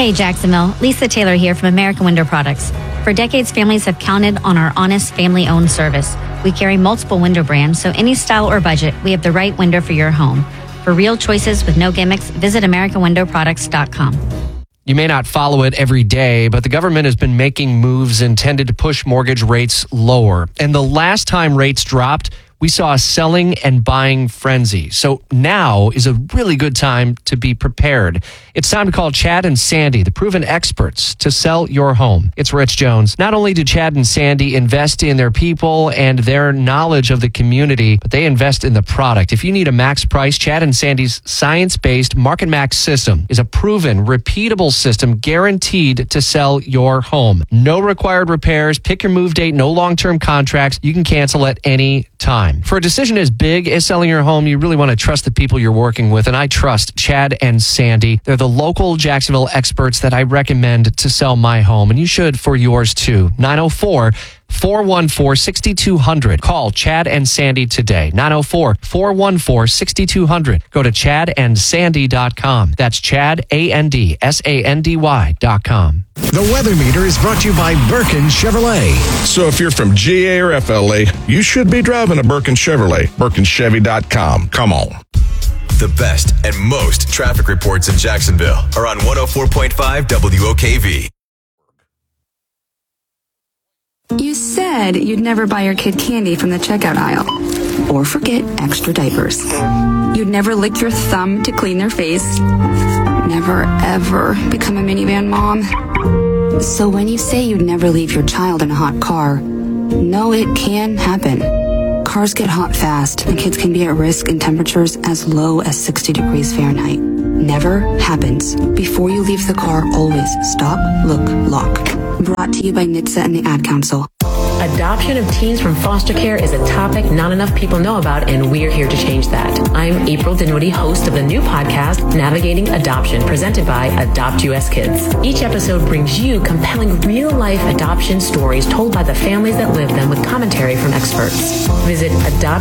Hey, Jacksonville. Lisa Taylor here from American Window Products. For decades, families have counted on our honest, family-owned service. We carry multiple window brands, so any style or budget, we have the right window for your home. For real choices with no gimmicks, visit AmericanWindowProducts.com. You may not follow it every day, but the government has been making moves intended to push mortgage rates lower. And the last time rates dropped, we saw a selling and buying frenzy. So now is a really good time to be prepared. It's time to call Chad and Sandy, the proven experts, to sell your home. It's Rich Jones. Not only do Chad and Sandy invest in their people and their knowledge of the community, but they invest in the product. If you need a max price, Chad and Sandy's science-based Market Max system is a proven, repeatable system guaranteed to sell your home. No required repairs. Pick your move date. No long-term contracts. You can cancel at any time. For a decision as big as selling your home, you really want to trust the people you're working with, and I trust Chad and Sandy. They're the local Jacksonville experts that I recommend to sell my home, and you should for yours too. 904-414-6200. Call Chad and Sandy today. 904-414-6200. Go to chadandsandy.com. That's Chad, ANDSANDY.com. The Weather Meter is brought to you by Birkin Chevrolet. So if you're from GA or FLA, you should be driving a Birkin Chevrolet. BirkinChevy.com. Come on. The best and most traffic reports in Jacksonville are on 104.5 WOKV. You said you'd never buy your kid candy from the checkout aisle. Or forget extra diapers. You'd never lick your thumb to clean their face. Never, ever become a minivan mom. So when you say you'd never leave your child in a hot car, no, it can happen. Cars get hot fast, and kids can be at risk in temperatures as low as 60 degrees Fahrenheit. Never happens. Before you leave the car, always stop, look, lock. Brought to you by NHTSA and the Ad Council. Adoption of teens from foster care is a topic not enough people know about, and we're here to change that. I'm April Dinwiddie, host of the new podcast, Navigating Adoption, presented by Adopt US Kids. Each episode brings you compelling real-life adoption stories told by the families that live them with commentary from experts. Visit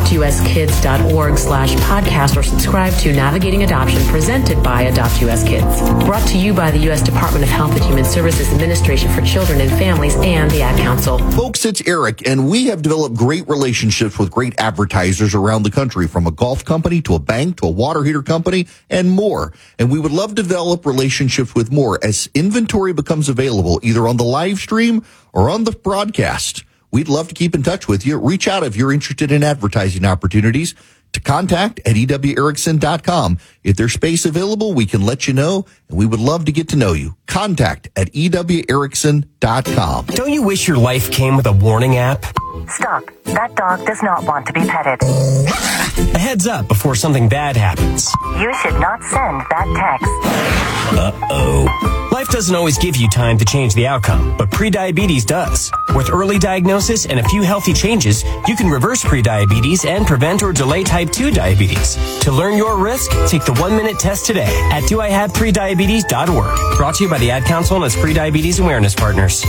adoptuskids.org/podcast or subscribe to Navigating Adoption, presented by Adopt US Kids. Brought to you by the U.S. Department of Health and Human Services Administration for Children and Families and the Ad Council. Folks, it's Eric, and we have developed great relationships with great advertisers around the country, from a golf company to a bank to a water heater company and more. And we would love to develop relationships with more as inventory becomes available, either on the live stream or on the broadcast. We'd love to keep in touch with you. Reach out if you're interested in advertising opportunities to contact at ewerickson.com. If there's space available, we can let you know, and we would love to get to know you. Contact at ewerickson.com. Don't you wish your life came with a warning app? Stop. That dog does not want to be petted. A heads up before something bad happens. You should not send that text. Uh-oh. Life doesn't always give you time to change the outcome, but prediabetes does. With early diagnosis and a few healthy changes, you can reverse prediabetes and prevent or delay type 2 diabetes. To learn your risk, take the 1-minute test today at doihaveprediabetes.org. Brought to you by the Ad Council and its Prediabetes Awareness Partners.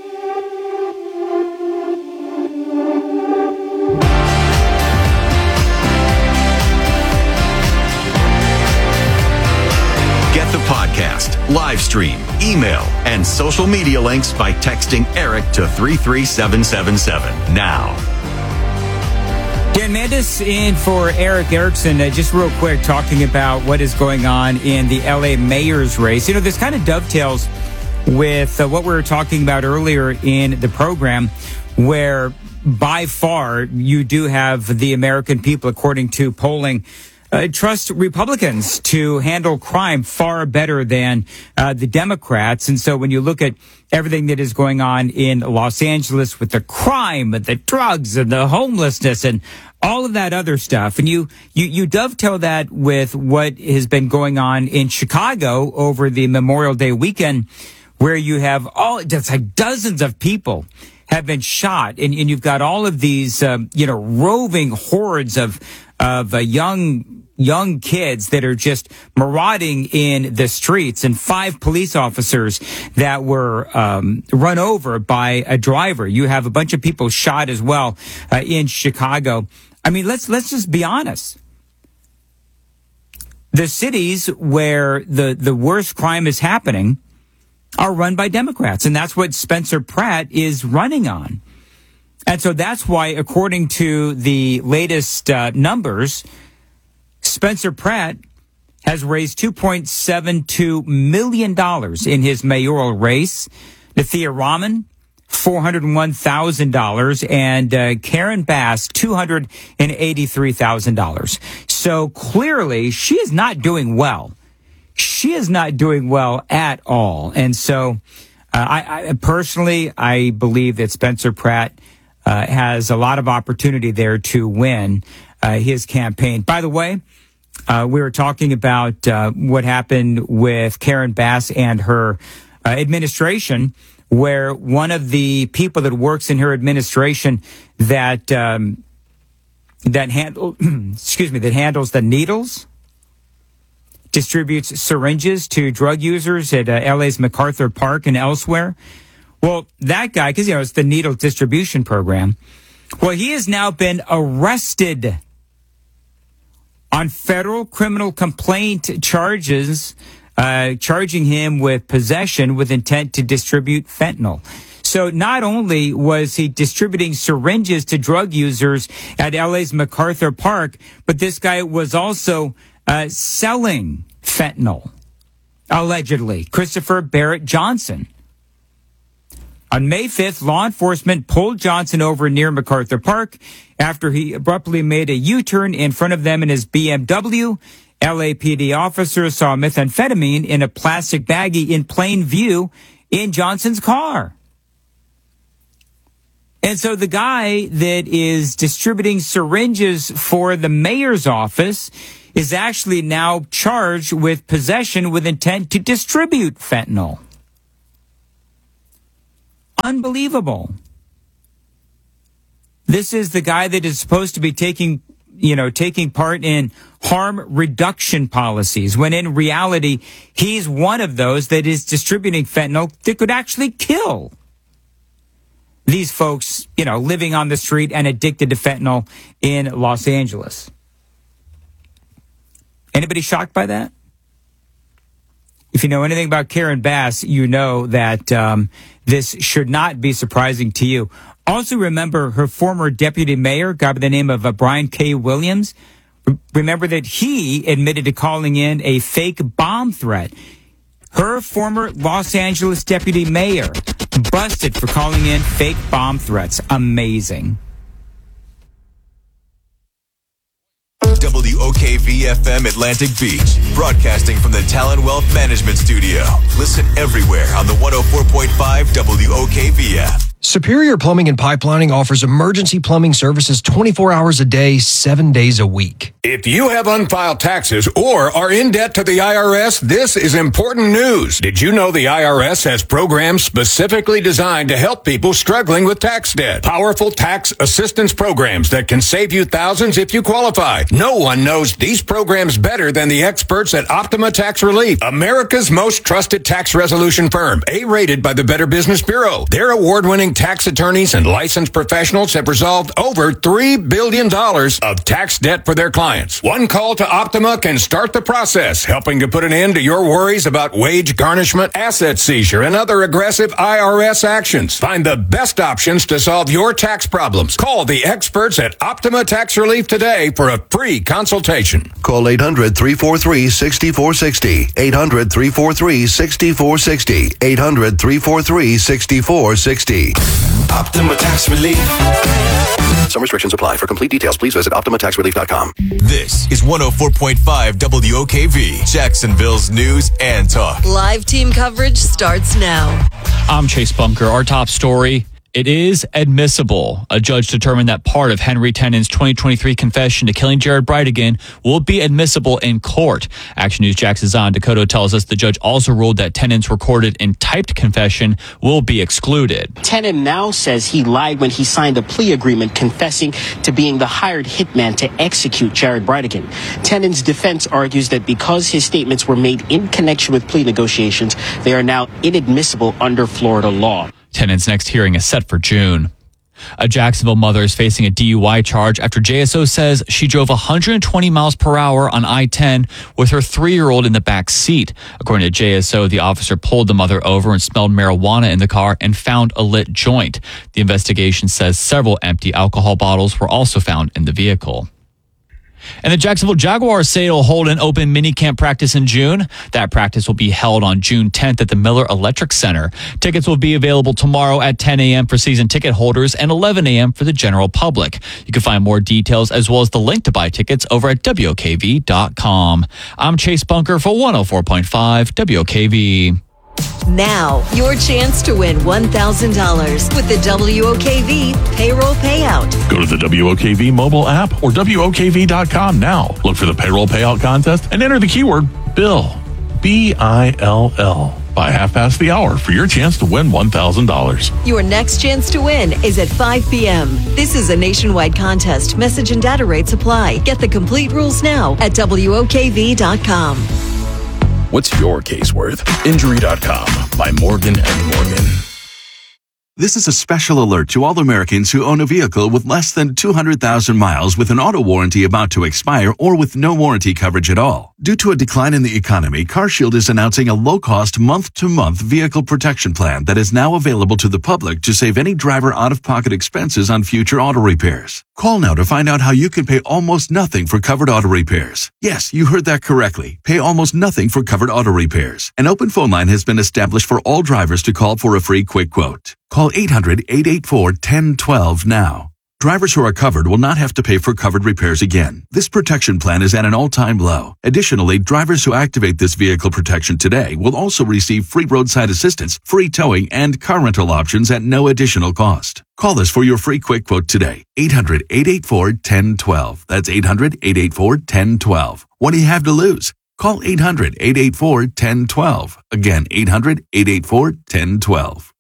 Get the podcast, live stream, email, and social media links by texting Eric to 33777 now. Dan Mandis in for Eric Erickson. Just real quick, talking about what is going on in the LA mayor's race. You know, this kind of dovetails with what we were talking about earlier in the program, where by far you do have the American people, according to polling, trust Republicans to handle crime far better than the Democrats. And so when you look at everything that is going on in Los Angeles with the crime and the drugs and the homelessness and all of that other stuff, and you dovetail that with what has been going on in Chicago over the Memorial Day weekend, where you have just like dozens of people have been shot, and you've got all of these roving hordes of young kids that are just marauding in the streets, and 5 police officers that were run over by a driver. You have a bunch of people shot as well in Chicago. I mean, let's just be honest. The cities where the worst crime is happening are run by Democrats. And that's what Spencer Pratt is running on. And so that's why, according to the latest numbers, Spencer Pratt has raised $2.72 million in his mayoral race. Nathia Rahman, $401,000, and Karen Bass, $283,000. So clearly, she is not doing well. She is not doing well at all. And so I personally believe that Spencer Pratt has a lot of opportunity there to win his campaign. By the way, we were talking about what happened with Karen Bass and her administration, where one of the people that works in her administration that handles the needles, distributes syringes to drug users at LA's MacArthur Park and elsewhere. Well, that guy, because, it's the needle distribution program. Well, he has now been arrested on federal criminal complaint charges, charging him with possession with intent to distribute fentanyl. So not only was he distributing syringes to drug users at LA's MacArthur Park, but this guy was also selling fentanyl, allegedly. Christopher Barrett Johnson. On May 5th, law enforcement pulled Johnson over near MacArthur Park after he abruptly made a U-turn in front of them in his BMW. LAPD officers saw methamphetamine in a plastic baggie in plain view in Johnson's car. And so the guy that is distributing syringes for the mayor's office is actually now charged with possession with intent to distribute fentanyl. Unbelievable. This is the guy that is supposed to be taking part in harm reduction policies, when in reality, he's one of those that is distributing fentanyl that could actually kill these folks, living on the street and addicted to fentanyl in Los Angeles. Anybody shocked by that? If you know anything about Karen Bass, you know that this should not be surprising to you. Also remember her former deputy mayor, a guy by the name of Brian K. Williams. Remember that he admitted to calling in a fake bomb threat. Her former Los Angeles deputy mayor busted for calling in fake bomb threats. Amazing. WOKV-FM Atlantic Beach, broadcasting from the Talon Wealth Management Studio. Listen everywhere on the 104.5 WOKV app. Superior Plumbing and Pipelining offers emergency plumbing services 24 hours a day, 7 days a week. If you have unfiled taxes or are in debt to the IRS, this is important news. Did you know the IRS has programs specifically designed to help people struggling with tax debt? Powerful tax assistance programs that can save you thousands if you qualify. No one knows these programs better than the experts at Optima Tax Relief, America's most trusted tax resolution firm, A-rated by the Better Business Bureau. Their award-winning tax attorneys and licensed professionals have resolved over $3 billion of tax debt for their clients. One call to Optima can start the process, helping to put an end to your worries about wage garnishment, asset seizure, and other aggressive IRS actions. Find the best options to solve your tax problems. Call the experts at Optima Tax Relief today for a free consultation. Call 800-343-6460. 800-343-6460. 800-343-6460. Optima Tax Relief. Some restrictions apply. For complete details, please visit OptimaTaxRelief.com. This is 104.5 WOKV, Jacksonville's news and talk. Live team coverage starts now. I'm Chase Bunker. Our top story. It is admissible. A judge determined that part of Henry Tennant's 2023 confession to killing Jared Bridegan will be admissible in court. Action News Jax's Zahn Dakota tells us the judge also ruled that Tennant's recorded and typed confession will be excluded. Tennant now says he lied when he signed a plea agreement confessing to being the hired hitman to execute Jared Bridegan. Tennant's defense argues that because his statements were made in connection with plea negotiations, they are now inadmissible under Florida law. Tennant's next hearing is set for June. A Jacksonville mother is facing a DUI charge after JSO says she drove 120 miles per hour on I-10 with her 3-year-old in the back seat. According to JSO, the officer pulled the mother over and smelled marijuana in the car and found a lit joint. The investigation says several empty alcohol bottles were also found in the vehicle. And the Jacksonville Jaguars say it'll hold an open minicamp practice in June. That practice will be held on June 10th at the Miller Electric Center. Tickets will be available tomorrow at 10 a.m. for season ticket holders and 11 a.m. for the general public. You can find more details as well as the link to buy tickets over at WOKV.com. I'm Chase Bunker for 104.5 WOKV. Now, your chance to win $1,000 with the WOKV payroll payout. Go to the WOKV mobile app or WOKV.com now. Look for the payroll payout contest and enter the keyword BILL. B-I-L-L. By 1:30 for your chance to win $1,000. Your next chance to win is at 5 p.m. This is a nationwide contest. Message and data rates apply. Get the complete rules now at WOKV.com. What's your case worth? Injury.com by Morgan & Morgan. This is a special alert to all Americans who own a vehicle with less than 200,000 miles with an auto warranty about to expire or with no warranty coverage at all. Due to a decline in the economy, CarShield is announcing a low-cost month-to-month vehicle protection plan that is now available to the public to save any driver out-of-pocket expenses on future auto repairs. Call now to find out how you can pay almost nothing for covered auto repairs. Yes, you heard that correctly. Pay almost nothing for covered auto repairs. An open phone line has been established for all drivers to call for a free quick quote. Call 800-884-1012 now. Drivers who are covered will not have to pay for covered repairs again. This protection plan is at an all-time low. Additionally, drivers who activate this vehicle protection today will also receive free roadside assistance, free towing, and car rental options at no additional cost. Call us for your free quick quote today. 800-884-1012. That's 800-884-1012. What do you have to lose? Call 800-884-1012. Again, 800-884-1012.